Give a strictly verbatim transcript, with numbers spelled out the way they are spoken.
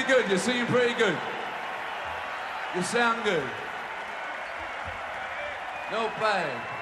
good. You're singing pretty good. You sound good. Not bad.